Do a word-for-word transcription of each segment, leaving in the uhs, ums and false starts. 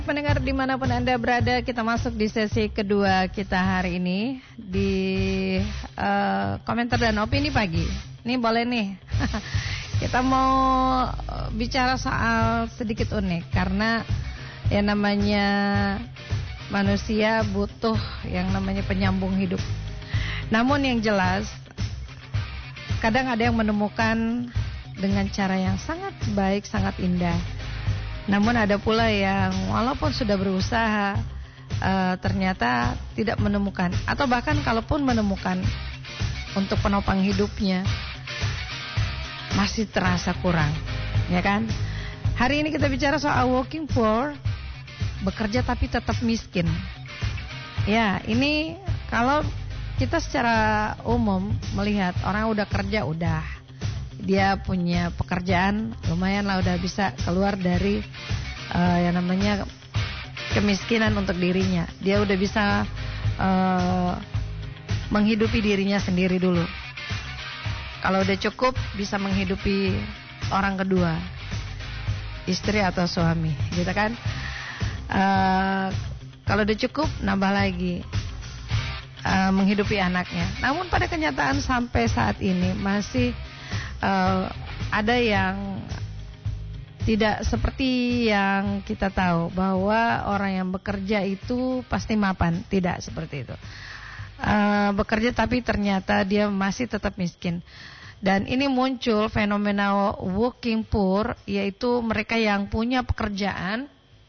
Pendengar dimanapun Anda berada, kita masuk di sesi kedua kita hari ini di uh, komentar dan opini pagi. Ini boleh nih, kita mau bicara soal sedikit unik karena yang namanya manusia butuh yang namanya penyambung hidup. Namun yang jelas, kadang ada yang menemukan dengan cara yang sangat baik, sangat indah. Namun ada pula yang walaupun sudah berusaha uh, ternyata tidak menemukan, atau bahkan kalaupun menemukan untuk penopang hidupnya masih terasa kurang, ya kan? Hari ini kita bicara soal working poor, bekerja tapi tetap miskin. Ya, ini kalau kita secara umum melihat orang udah kerja, udah dia punya pekerjaan, lumayan lah udah bisa keluar dari uh, yang namanya kemiskinan untuk dirinya. Dia udah bisa uh, menghidupi dirinya sendiri dulu. Kalau udah cukup, bisa menghidupi orang kedua, istri atau suami, gitu kan? Uh, kalau udah cukup, nambah lagi uh, menghidupi anaknya. Namun pada kenyataan sampai saat ini masih Uh, ada yang tidak seperti yang kita tahu bahwa orang yang bekerja itu pasti mapan. Tidak seperti itu. uh, Bekerja tapi ternyata dia masih tetap miskin. Dan ini muncul fenomena working poor, yaitu mereka yang punya pekerjaan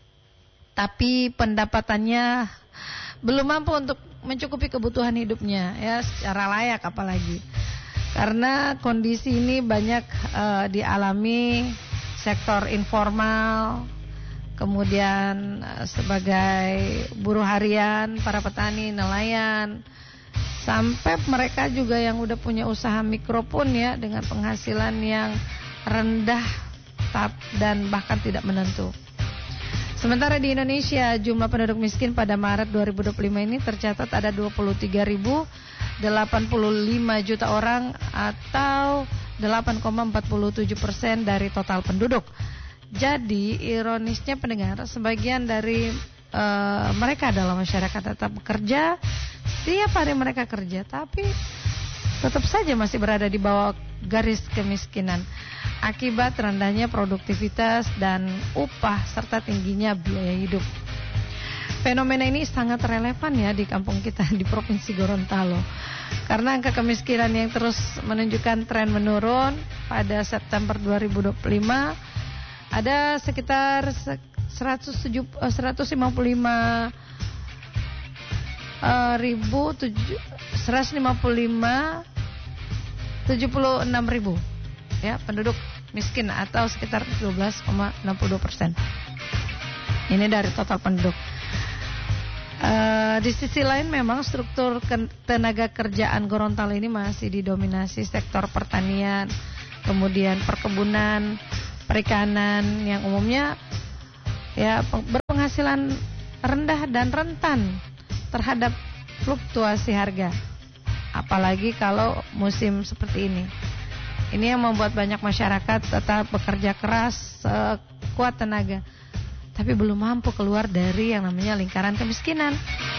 tapi pendapatannya belum mampu untuk mencukupi kebutuhan hidupnya, ya, secara layak apalagi. Karena kondisi ini banyak uh, dialami sektor informal, kemudian uh, sebagai buruh harian, para petani, nelayan, sampai mereka juga yang udah punya usaha mikro pun, ya, dengan penghasilan yang rendah dan bahkan tidak menentu. Sementara di Indonesia, jumlah penduduk miskin pada Maret dua ribu dua puluh lima ini tercatat ada dua puluh tiga ribu delapan puluh lima juta orang atau delapan koma empat tujuh persen dari total penduduk. Jadi ironisnya pendengar, sebagian dari uh, mereka dalam masyarakat tetap bekerja, setiap hari mereka kerja, tapi tetap saja masih berada di bawah garis kemiskinan akibat rendahnya produktivitas dan upah serta tingginya biaya hidup. Fenomena ini sangat relevan, ya, di kampung kita di Provinsi Gorontalo. Karena angka kemiskinan yang terus menunjukkan tren menurun. Pada September dua ribu dua puluh lima ada sekitar seratus lima puluh lima ribu seratus lima puluh lima tujuh puluh enam ribu, ya, penduduk miskin atau sekitar dua belas koma enam dua persen. Ini dari total penduduk. Uh, di sisi lain memang struktur tenaga kerjaan Gorontalo ini masih didominasi sektor pertanian, kemudian perkebunan, perikanan yang umumnya, ya, berpenghasilan rendah dan rentan terhadap fluktuasi harga. Apalagi kalau musim seperti ini. Ini yang membuat banyak masyarakat tetap bekerja keras sekuat tenaga, tapi belum mampu keluar dari yang namanya lingkaran kemiskinan.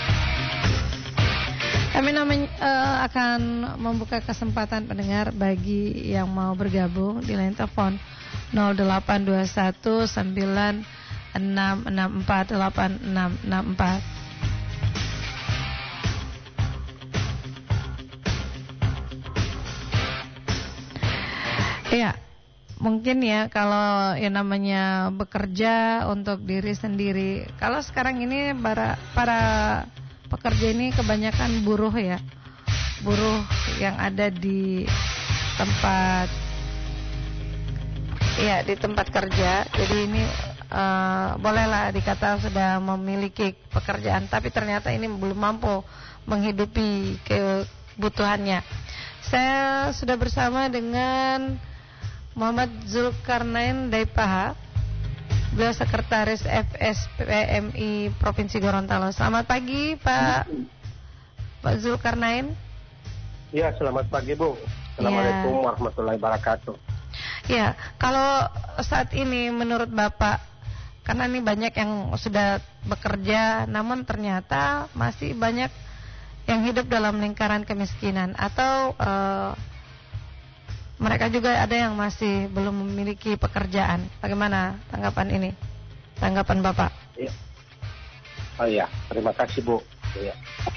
Kami namanya, uh, akan membuka kesempatan pendengar bagi yang mau bergabung di line telepon nol delapan dua satu sembilan enam enam empat delapan enam enam empat. Ya, mungkin, ya, kalau yang namanya bekerja untuk diri sendiri. Kalau sekarang ini para, para pekerja ini kebanyakan buruh, ya, buruh yang ada di tempat, ya, di tempat kerja. Jadi ini uh, bolehlah dikata sudah memiliki pekerjaan, tapi ternyata ini belum mampu menghidupi kebutuhannya. Saya sudah bersama dengan Muhammad Zulkarnain Daipaha, beliau sekretaris F S P M I Provinsi Gorontalo. Selamat pagi, Pak Pak Zulkarnain. Ya, selamat pagi, Bu. Assalamualaikum ya. warahmatullahi wabarakatuh. Ya, kalau saat ini menurut Bapak, Karena ini banyak yang sudah bekerja, namun ternyata masih banyak yang hidup dalam lingkaran kemiskinan. Atau uh, mereka juga ada yang masih belum memiliki pekerjaan. Bagaimana tanggapan ini? Tanggapan Bapak? Ya. Oh ya, terima kasih Bu. Ya.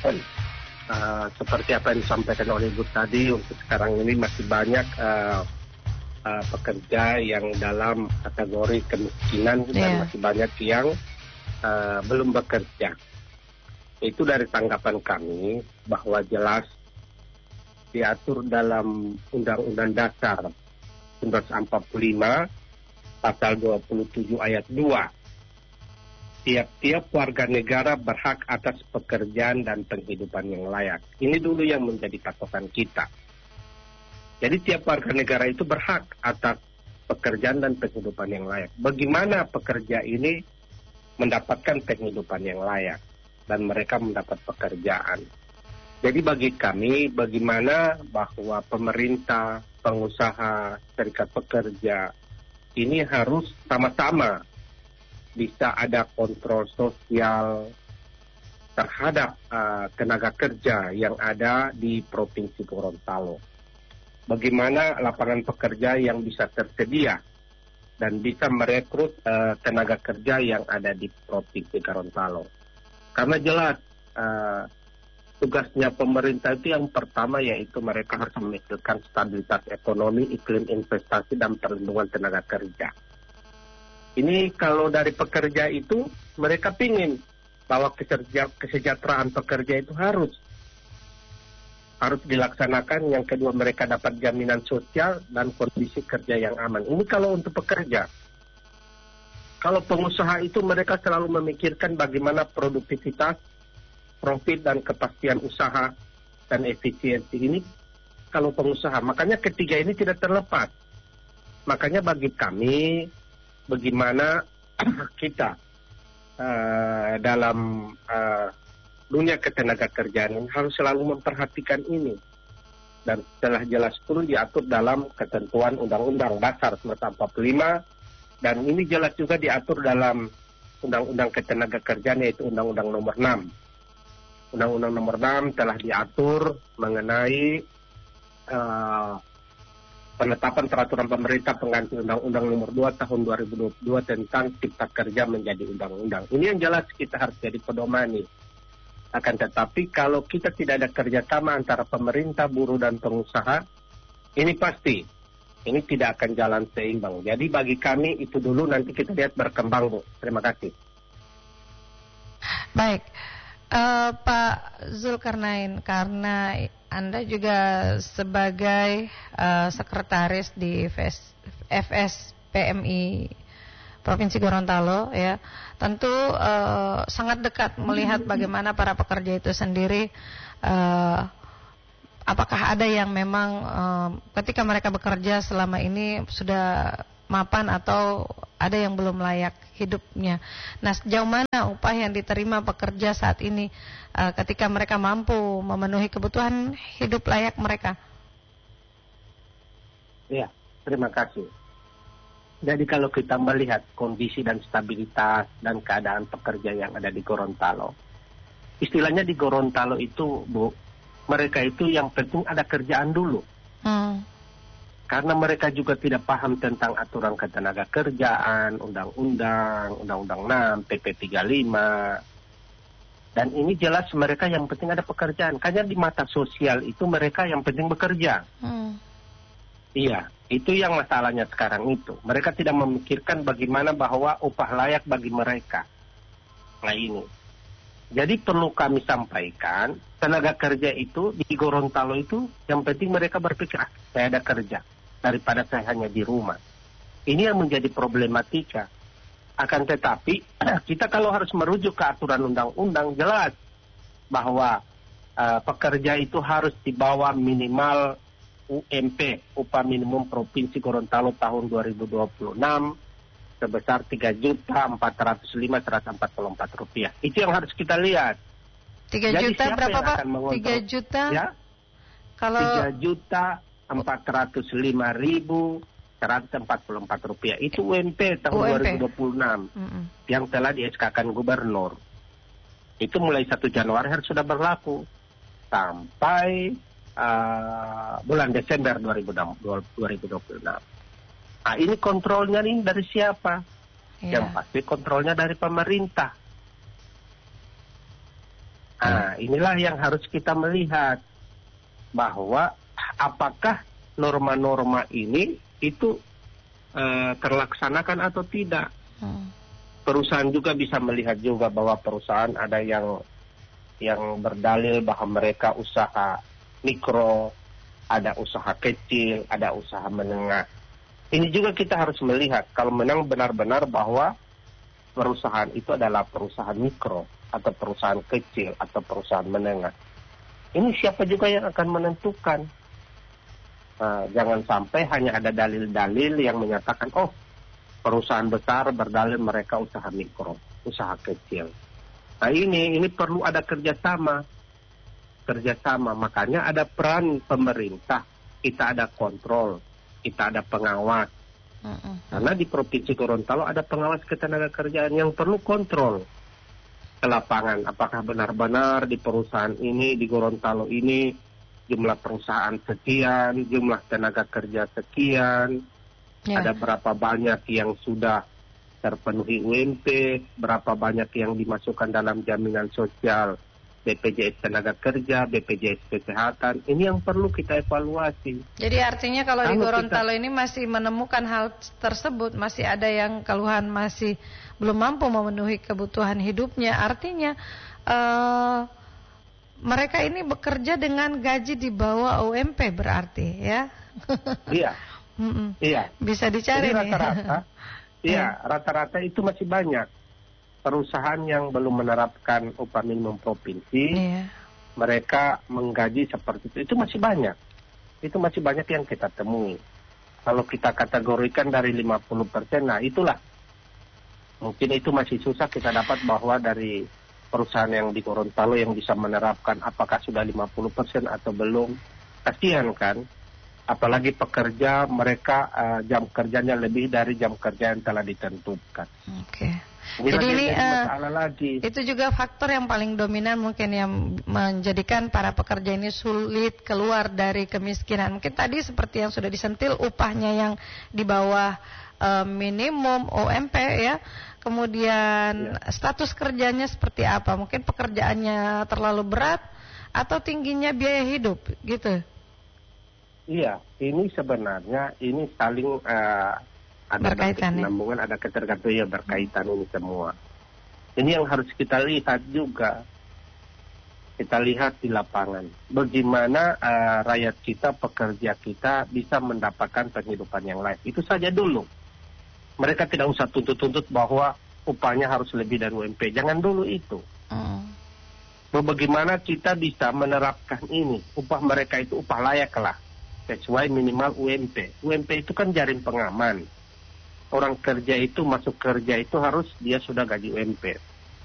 Uh, seperti apa yang disampaikan oleh Ibu tadi, untuk sekarang ini masih banyak uh, Uh, pekerja yang dalam kategori kemiskinan yeah. dan masih banyak yang uh, belum bekerja. Itu dari tanggapan kami bahwa jelas diatur dalam Undang-Undang Dasar seribu sembilan ratus empat puluh lima pasal dua puluh tujuh ayat dua. Tiap-tiap warga negara berhak atas pekerjaan dan penghidupan yang layak. Ini dulu yang menjadi patokan kita. Jadi tiap warga negara itu berhak atas pekerjaan dan penghidupan yang layak. Bagaimana pekerja ini mendapatkan penghidupan yang layak dan mereka mendapat pekerjaan. Jadi bagi kami, bagaimana bahwa pemerintah, pengusaha, serikat pekerja ini harus sama-sama bisa ada kontrol sosial terhadap uh, tenaga kerja yang ada di Provinsi Gorontalo. Bagaimana lapangan pekerja yang bisa tersedia dan bisa merekrut uh, tenaga kerja yang ada di Provinsi Gorontalo. Karena jelas uh, tugasnya pemerintah itu yang pertama yaitu mereka harus memikirkan stabilitas ekonomi, iklim investasi, dan perlindungan tenaga kerja. Ini kalau dari pekerja itu mereka pingin bahwa kesejahteraan pekerja itu harus harus dilaksanakan. Yang kedua, mereka dapat jaminan sosial dan kondisi kerja yang aman. Ini kalau untuk pekerja. Kalau pengusaha itu mereka selalu memikirkan bagaimana produktivitas, profit dan kepastian usaha dan efisiensi. Ini kalau pengusaha. Makanya ketiga ini tidak terlepas. Makanya bagi kami, bagaimana kita uh, dalam uh, dunia ketenaga kerjaan harus selalu memperhatikan ini. Dan setelah jelas pun diatur dalam ketentuan Undang-Undang Dasar seribu sembilan ratus empat puluh lima, dan ini jelas juga diatur dalam Undang-Undang Ketenaga Kerjaan, yaitu Undang-Undang Nomor enam. Undang-Undang Nomor enam telah diatur mengenai uh, penetapan peraturan pemerintah pengganti Undang-Undang Nomor dua Tahun dua ribu dua puluh dua tentang Cipta Kerja menjadi undang-undang. Ini yang jelas kita harus jadi pedomani. Akan tetapi kalau kita tidak ada kerjasama antara pemerintah, buruh, dan pengusaha, ini pasti, ini tidak akan jalan seimbang. Jadi bagi kami itu dulu, nanti kita lihat berkembang, Bu. Terima kasih. Baik, uh, Pak Zulkarnain, karena Anda juga sebagai uh, sekretaris di F S P M I Provinsi Gorontalo, ya, tentu uh, sangat dekat melihat bagaimana para pekerja itu sendiri. Uh, apakah ada yang memang uh, ketika mereka bekerja selama ini sudah mapan atau ada yang belum layak hidupnya. Nah, sejauh mana upah yang diterima pekerja saat ini uh, ketika mereka mampu memenuhi kebutuhan hidup layak mereka? Ya, terima kasih. Jadi kalau kita melihat kondisi dan stabilitas dan keadaan pekerja yang ada di Gorontalo, istilahnya di Gorontalo itu, Bu, mereka itu yang penting ada kerjaan dulu. Hmm. Karena mereka juga tidak paham tentang aturan ketenaga kerjaan, undang-undang, undang-undang enam, P P tiga puluh lima. Dan ini jelas mereka yang penting ada pekerjaan. Karena di mata sosial itu mereka yang penting bekerja. Hmm. Iya, itu yang masalahnya sekarang itu. Mereka tidak memikirkan bagaimana bahwa upah layak bagi mereka. Nah ini. Jadi perlu kami sampaikan, tenaga kerja itu di Gorontalo itu yang penting mereka berpikir, ah, saya ada kerja daripada saya hanya di rumah. Ini yang menjadi problematika. Akan tetapi, kita kalau harus merujuk ke aturan undang-undang, jelas bahwa uh, pekerja itu harus di bawah minimal U M P, upah minimum Provinsi Gorontalo tahun dua ribu dua puluh enam, sebesar tiga juta empat ratus lima ribu seratus empat puluh empat rupiah. Itu yang harus kita lihat. tiga juta berapa, Pak? tiga juta? Ya? Kalau tiga juta empat ratus lima ribu seratus empat puluh empat rupiah. Itu U M P tahun U M P. dua ribu dua puluh enam mm-hmm. yang telah di S K-kan gubernur. Itu mulai satu Januari harus sudah berlaku sampai uh, bulan Desember dua ribu dua puluh enam. Nah, ini kontrolnya ini dari siapa? Yeah. Yang pasti kontrolnya dari pemerintah. Nah, inilah yang harus kita melihat bahwa apakah norma-norma ini itu uh, terlaksanakan atau tidak. Hmm. Perusahaan juga bisa melihat juga bahwa perusahaan ada yang yang berdalil bahwa mereka usaha mikro, ada usaha kecil, ada usaha menengah. Ini juga kita harus melihat kalau memang benar-benar bahwa perusahaan itu adalah perusahaan mikro atau perusahaan kecil atau perusahaan menengah. Ini siapa juga yang akan menentukan. Nah, jangan sampai hanya ada dalil-dalil yang menyatakan, oh perusahaan besar berdalil mereka usaha mikro, usaha kecil. Nah ini ini perlu ada kerjasama, kerjasama. Makanya ada peran pemerintah, kita ada kontrol, kita ada pengawas. Uh-uh. Karena di Provinsi Gorontalo ada pengawas ketenagakerjaan yang perlu kontrol ke lapangan. Apakah benar-benar di perusahaan ini, di Gorontalo ini, jumlah perusahaan sekian, jumlah tenaga kerja sekian, yeah. Ada berapa banyak yang sudah terpenuhi U M P, berapa banyak yang dimasukkan dalam jaminan sosial B P J S tenaga kerja, B P J S kesehatan. Ini yang perlu kita evaluasi. Jadi artinya kalau, kalau di Gorontalo kita... ini masih menemukan hal tersebut, masih ada yang keluhan masih belum mampu memenuhi kebutuhan hidupnya, artinya uh, mereka ini bekerja dengan gaji di bawah U M P berarti, ya? Iya, iya. Bisa dicari. Jadi rata-rata, iya, rata-rata itu masih banyak perusahaan yang belum menerapkan upah minimum provinsi. Iya. Mereka menggaji seperti itu, itu masih banyak. Itu masih banyak yang kita temui. Kalau kita kategorikan dari lima puluh persen, nah itulah. Mungkin itu masih susah kita dapat bahwa dari perusahaan yang di Gorontalo yang bisa menerapkan apakah sudah lima puluh persen atau belum. Kasihan kan, apalagi pekerja mereka uh, jam kerjanya lebih dari jam kerja yang telah ditentukan. Oke. Okay. Jadi ini uh, lagi. Itu juga faktor yang paling dominan mungkin yang menjadikan para pekerja ini sulit keluar dari kemiskinan. Mungkin tadi seperti yang sudah disentil, upahnya yang di bawah uh, minimum U M P ya. Kemudian ya. Status kerjanya seperti apa? Mungkin pekerjaannya terlalu berat atau tingginya biaya hidup, gitu? Iya, ini sebenarnya ini saling uh, ada kesinambungan, ya? Ada ketergantungan, berkaitan ini semua. Ini yang harus kita lihat juga. Kita lihat di lapangan. Bagaimana uh, rakyat kita, pekerja kita bisa mendapatkan penghidupan yang layak. Itu saja dulu. Mereka tidak usah tuntut-tuntut bahwa upahnya harus lebih dari U M P. Jangan dulu itu. Hmm. Bagaimana kita bisa menerapkan ini? Upah mereka itu upah layak lah. Sesuai minimal U M P. U M P itu kan jaring pengaman. Orang kerja itu masuk kerja itu harus dia sudah gaji U M P.